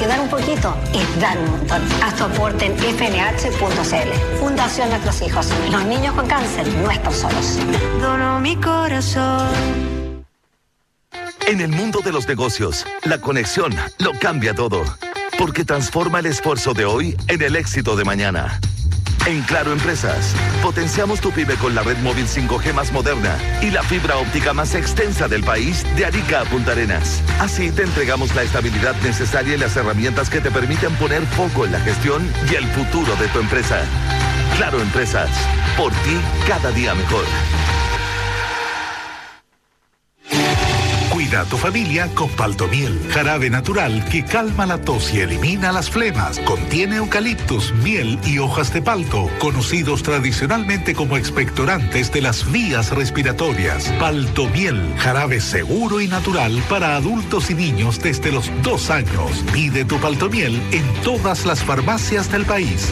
Porque dar un poquito es dar un montón. Haz tu aporte en fnh.cl. Fundación Nuestros Hijos. Los niños con cáncer no están solos. Dono mi corazón. En el mundo de los negocios, la conexión lo cambia todo. Porque transforma el esfuerzo de hoy en el éxito de mañana. En Claro Empresas, potenciamos tu pyme con la red móvil 5G más moderna y la fibra óptica más extensa del país de Arica a Punta Arenas. Así te entregamos la estabilidad necesaria y las herramientas que te permiten poner foco en la gestión y el futuro de tu empresa. Claro Empresas, por ti cada día mejor. Cuida a tu familia con Paltomiel, jarabe natural que calma la tos y elimina las flemas. Contiene eucaliptus, miel y hojas de palto, conocidos tradicionalmente como expectorantes de las vías respiratorias. Paltomiel, jarabe seguro y natural para adultos y niños desde los 2 años. Pide tu Paltomiel en todas las farmacias del país.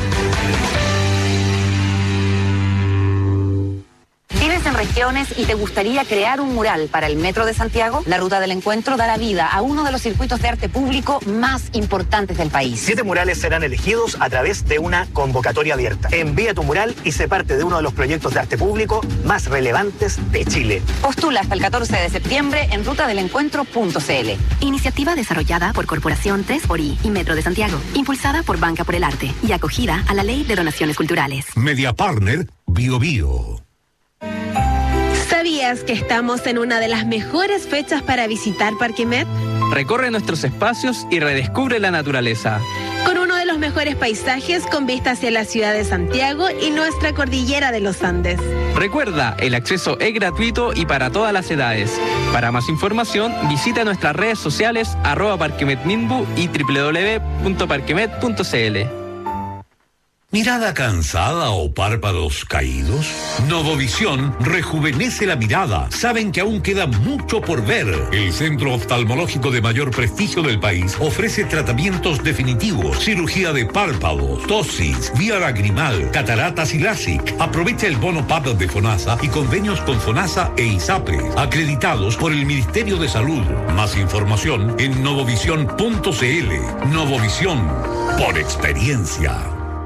En regiones y te gustaría crear un mural para el Metro de Santiago, la Ruta del Encuentro dará vida a uno de los circuitos de arte público más importantes del país. 7 murales serán elegidos a través de una convocatoria abierta. Envía tu mural y sé parte de uno de los proyectos de arte público más relevantes de Chile. Postula hasta el 14 de septiembre en rutadelencuentro.cl. Iniciativa desarrollada por Corporación 3xI y Metro de Santiago, impulsada por Banca por el Arte y acogida a la Ley de Donaciones Culturales. Media Partner Bio Bio. ¿Sabías que estamos en una de las mejores fechas para visitar Parque Met? Recorre nuestros espacios y redescubre la naturaleza. Con uno de los mejores paisajes con vista hacia la ciudad de Santiago y nuestra cordillera de los Andes. Recuerda, el acceso es gratuito y para todas las edades. Para más información, visita nuestras redes sociales @parquemetminbu y www.parquemet.cl. ¿Mirada cansada o párpados caídos? Novovisión rejuvenece la mirada. Saben que aún queda mucho por ver. El centro oftalmológico de mayor prestigio del país ofrece tratamientos definitivos, cirugía de párpados, tosis, vía lagrimal, cataratas y LASIK. Aprovecha el bono PAP de FONASA y convenios con FONASA e ISAPRE, acreditados por el Ministerio de Salud. Más información en novovisión.cl. Novovisión, por experiencia.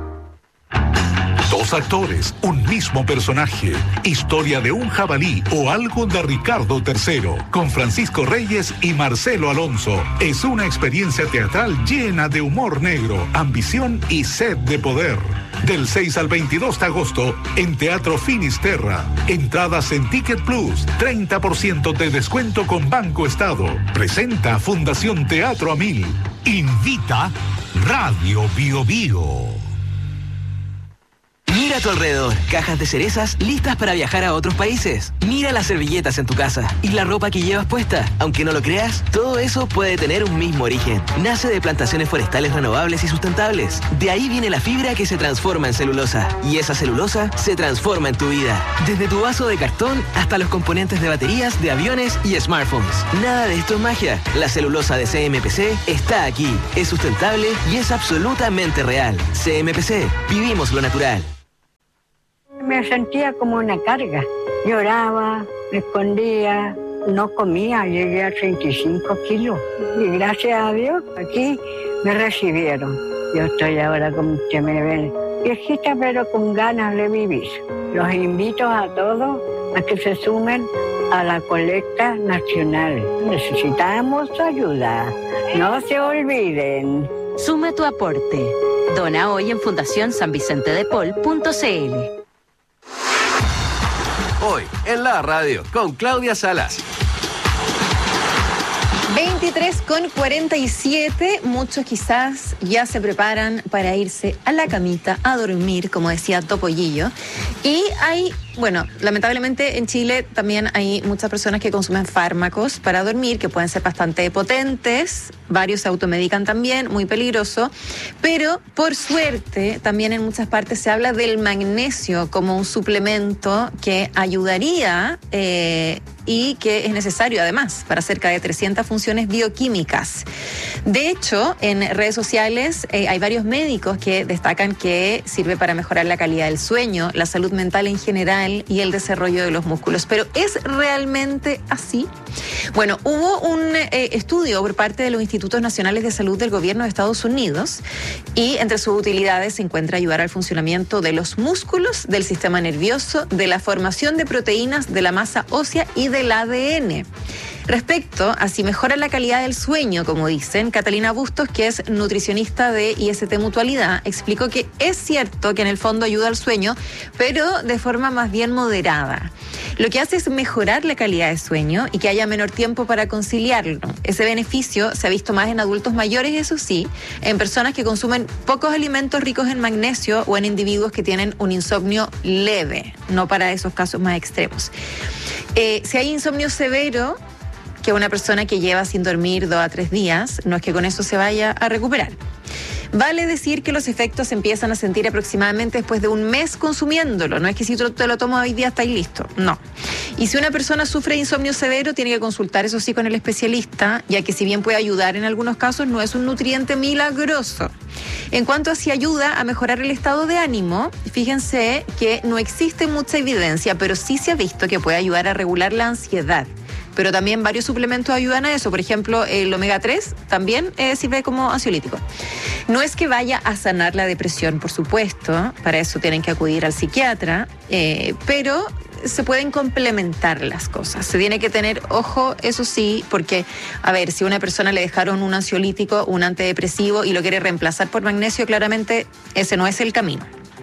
2 actores, un mismo personaje. Historia de un jabalí o algo de Ricardo III. Con Francisco Reyes y Marcelo Alonso. Es una experiencia teatral llena de humor negro, ambición y sed de poder. Del 6 al 22 de agosto en Teatro Finisterra. Entradas en Ticket Plus. 30% de descuento con Banco Estado. Presenta Fundación Teatro a 1000. Invita Radio Bio Bio. Mira a tu alrededor, cajas de cerezas listas para viajar a otros países. Mira las servilletas en tu casa y la ropa que llevas puesta. Aunque no lo creas, todo eso puede tener un mismo origen. Nace de plantaciones forestales renovables y sustentables. De ahí viene la fibra que se transforma en celulosa. Y esa celulosa se transforma en tu vida. Desde tu vaso de cartón hasta los componentes de baterías de aviones y smartphones. Nada de esto es magia. La celulosa de CMPC está aquí. Es sustentable y es absolutamente real. CMPC, vivimos lo natural. Me sentía como una carga. Lloraba, me escondía, no comía, llegué a 35 kilos. Y gracias a Dios, aquí me recibieron. Yo estoy ahora, como usted me ve, viejita pero con ganas de vivir. Los invito a todos a que se sumen a la colecta nacional. Necesitamos su ayuda. No se olviden. Suma tu aporte. Dona hoy en fundacionsanvicentedepol.cl. Hoy en la radio con Claudia Salas. 23:47, muchos quizás ya se preparan para irse a la camita a dormir, como decía Topollillo. Y hay, bueno, lamentablemente en Chile también hay muchas personas que consumen fármacos para dormir, que pueden ser bastante potentes, varios se automedican también, muy peligroso, pero por suerte también en muchas partes se habla del magnesio como un suplemento que ayudaría y que es necesario además para cerca de 300 funciones bioquímicas. De hecho, en redes sociales hay varios médicos que destacan que sirve para mejorar la calidad del sueño, la salud mental en general y el desarrollo de los músculos. ¿Pero es realmente así? Bueno, hubo un estudio por parte de los Institutos Nacionales de Salud del Gobierno de Estados Unidos y entre sus utilidades se encuentra ayudar al funcionamiento de los músculos, del sistema nervioso, de la formación de proteínas, de la masa ósea y del ADN. Respecto a si mejora la calidad del sueño, como dicen, Catalina Bustos, que es nutricionista de IST Mutualidad, explicó que es cierto que en el fondo ayuda al sueño, pero de forma más bien moderada. Lo que hace es mejorar la calidad de sueño y que haya menor tiempo para conciliarlo. Ese beneficio se ha visto más en adultos mayores, eso sí, en personas que consumen pocos alimentos ricos en magnesio o en individuos que tienen un insomnio leve, no para esos casos más extremos. Si hay insomnio severo, que una persona que lleva sin dormir 2 a 3 días, no es que con eso se vaya a recuperar. Vale decir que los efectos se empiezan a sentir aproximadamente después de un mes consumiéndolo. No es que si te lo tomas hoy día estáis listo, no. Y si una persona sufre de insomnio severo, tiene que consultar, eso sí, con el especialista, ya que si bien puede ayudar en algunos casos, no es un nutriente milagroso. En cuanto a si ayuda a mejorar el estado de ánimo, fíjense que no existe mucha evidencia, pero sí se ha visto que puede ayudar a regular la ansiedad. Pero también varios suplementos ayudan a eso. Por ejemplo, el omega 3 también sirve como ansiolítico. No es que vaya a sanar la depresión, por supuesto, para eso tienen que acudir al psiquiatra, pero se pueden complementar las cosas. Se tiene que tener ojo, eso sí, porque, a ver, si a una persona le dejaron un ansiolítico, un antidepresivo y lo quiere reemplazar por magnesio, claramente ese no es el camino.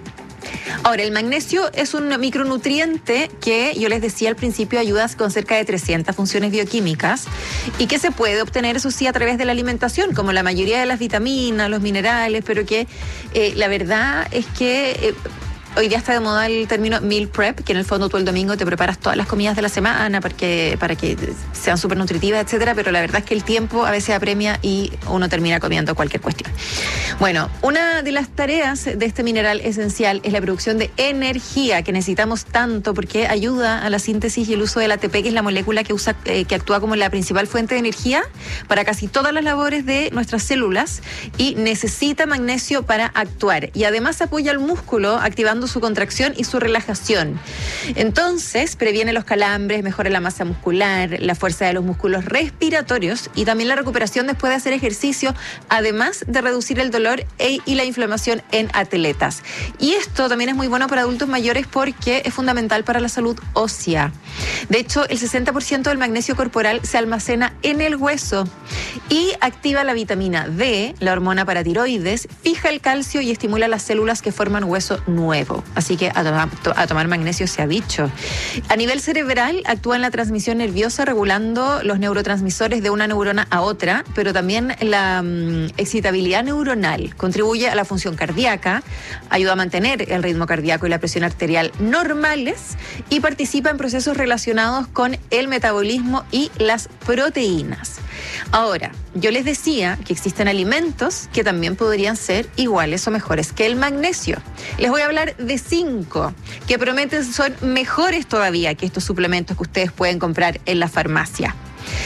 Ahora, el magnesio es un micronutriente que yo les decía al principio ayuda con cerca de 300 funciones bioquímicas y que se puede obtener, eso sí, a través de la alimentación, como la mayoría de las vitaminas, los minerales, pero que la verdad es que hoy día está de moda el término meal prep, que en el fondo tú el domingo te preparas todas las comidas de la semana para que sean súper nutritivas, etcétera, pero la verdad es que el tiempo a veces apremia y uno termina comiendo cualquier cuestión. Bueno, una de las tareas de este mineral esencial es la producción de energía que necesitamos tanto porque ayuda a la síntesis y el uso del ATP, que es la molécula que actúa como la principal fuente de energía para casi todas las labores de nuestras células y necesita magnesio para actuar. Y además apoya al músculo activando su contracción y su relajación. Entonces, previene los calambres, mejora la masa muscular, la fuerza de los músculos respiratorios y también la recuperación después de hacer ejercicio, además de reducir el dolor y la inflamación en atletas. Y esto también es muy bueno para adultos mayores porque es fundamental para la salud ósea. De hecho, el 60% del magnesio corporal se almacena en el hueso y activa la vitamina D, la hormona paratiroides, fija el calcio y estimula las células que forman hueso nuevo. Así que a tomar magnesio se ha dicho. A nivel cerebral, actúa en la transmisión nerviosa regulando los neurotransmisores de una neurona a otra, pero también la excitabilidad neuronal. Contribuye a la función cardíaca, ayuda a mantener el ritmo cardíaco y la presión arterial normales y participa en procesos relacionados con el metabolismo y las proteínas. Ahora, yo les decía que existen alimentos que también podrían ser iguales o mejores que el magnesio. Les voy a hablar de 5 que prometen son mejores todavía que estos suplementos que ustedes pueden comprar en la farmacia.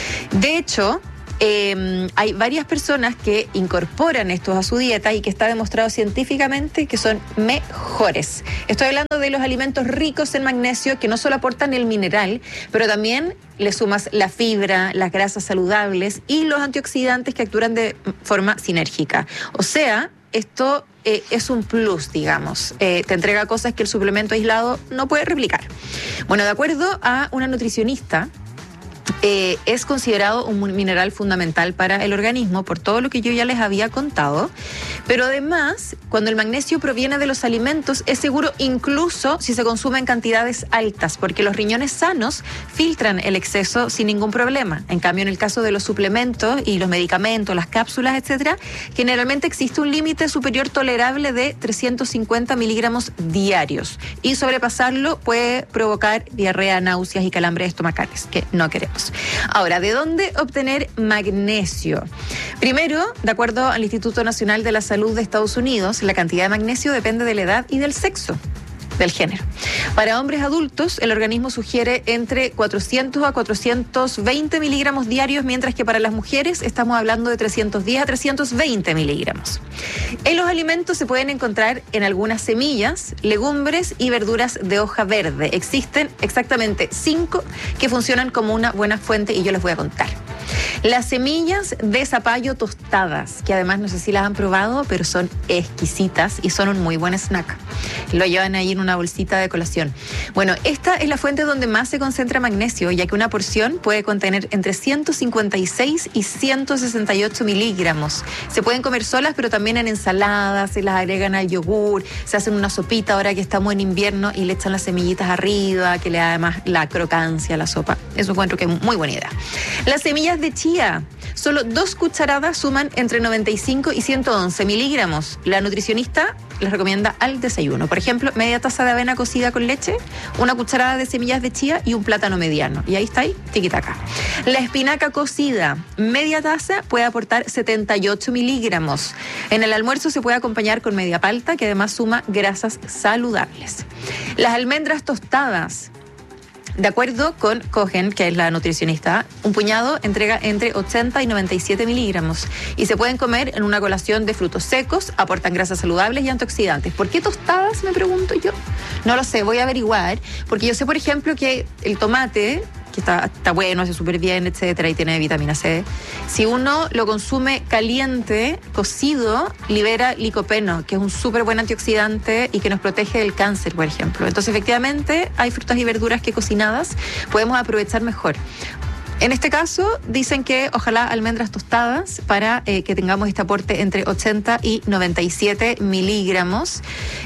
De hecho, hay varias personas que incorporan estos a su dieta y que está demostrado científicamente que son mejores. Estoy hablando de los alimentos ricos en magnesio que no solo aportan el mineral, pero también le sumas la fibra, las grasas saludables y los antioxidantes que actúan de forma sinérgica. O sea, esto es un plus, digamos. Te entrega cosas que el suplemento aislado no puede replicar. Bueno, de acuerdo a una nutricionista, es considerado un mineral fundamental para el organismo por todo lo que yo ya les había contado, pero además cuando el magnesio proviene de los alimentos es seguro incluso si se consume en cantidades altas, porque los riñones sanos filtran el exceso sin ningún problema. En cambio, en el caso de los suplementos y los medicamentos, las cápsulas, etcétera, generalmente existe un límite superior tolerable de 350 miligramos diarios y sobrepasarlo puede provocar diarrea, náuseas y calambres estomacales, que no queremos. Ahora, ¿de dónde obtener magnesio? Primero, de acuerdo al Instituto Nacional de la Salud de Estados Unidos, la cantidad de magnesio depende de la edad y del sexo, del género. Para hombres adultos, el organismo sugiere entre 400 a 420 miligramos diarios, mientras que para las mujeres estamos hablando de 310 a 320 miligramos. En los alimentos se pueden encontrar en algunas semillas, legumbres y verduras de hoja verde. Existen exactamente 5 que funcionan como una buena fuente y yo les voy a contar. Las semillas de zapallo tostadas, que además no sé si las han probado, pero son exquisitas y son un muy buen snack. Lo llevan ahí en una bolsita de colación. Bueno, esta es la fuente donde más se concentra magnesio, ya que una porción puede contener entre 156 y 168 miligramos. Se pueden comer solas, pero también en ensaladas, se las agregan al yogur, se hacen una sopita ahora que estamos en invierno y le echan las semillitas arriba, que le da además la crocancia a la sopa. Eso encuentro que es muy buena idea. Las semillas de chía, solo 2 cucharadas suman entre 95 y 111 miligramos. La nutricionista les recomienda al desayuno. Por ejemplo, media taza de avena cocida con leche, 1 cucharada de semillas de chía y un plátano mediano. Y ahí está, tiquitaca. La espinaca cocida, media taza, puede aportar 78 miligramos. En el almuerzo se puede acompañar con media palta, que además suma grasas saludables. Las almendras tostadas, de acuerdo con Cohen, que es la nutricionista, un puñado entrega entre 80 y 97 miligramos y se pueden comer en una colación de frutos secos, aportan grasas saludables y antioxidantes. ¿Por qué tostadas, me pregunto yo? No lo sé, voy a averiguar, porque yo sé, por ejemplo, que el tomate, que está bueno, hace súper bien, etcétera, y tiene vitamina C. Si uno lo consume caliente, cocido, libera licopeno, que es un súper buen antioxidante y que nos protege del cáncer, por ejemplo. Entonces, efectivamente, hay frutas y verduras que cocinadas podemos aprovechar mejor. En este caso, dicen que ojalá almendras tostadas para que tengamos este aporte entre 80 y 97 miligramos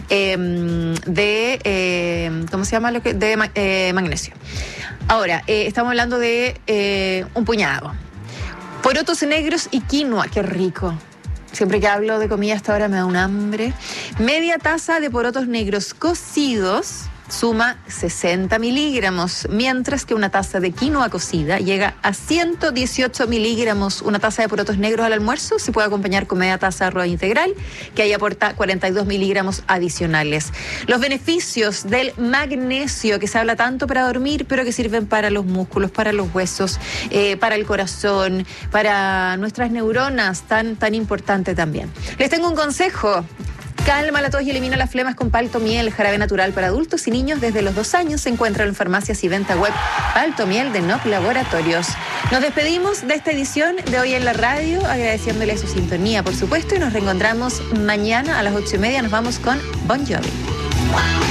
¿cómo se llama? De magnesio. Ahora, estamos hablando de un puñado. Porotos negros y quinoa, qué rico. Siempre que hablo de comida hasta ahora me da un hambre. Media taza de porotos negros cocidos suma 60 miligramos, mientras que una taza de quinoa cocida llega a 118 miligramos. Una taza de porotos negros al almuerzo se puede acompañar con media taza de arroz integral, que ahí aporta 42 miligramos adicionales. Los beneficios del magnesio, que se habla tanto para dormir, pero que sirven para los músculos, para los huesos, para el corazón, para nuestras neuronas, tan importante también. Les tengo un consejo. Calma la tos y elimina las flemas con Paltomiel, jarabe natural para adultos y niños desde los 2 años. Se encuentra en farmacias y venta web Paltomiel de NOC Laboratorios. Nos despedimos de esta edición de Hoy en la Radio, agradeciéndole su sintonía, por supuesto, y nos reencontramos mañana a las 8:30. Nos vamos con Bon Jovi.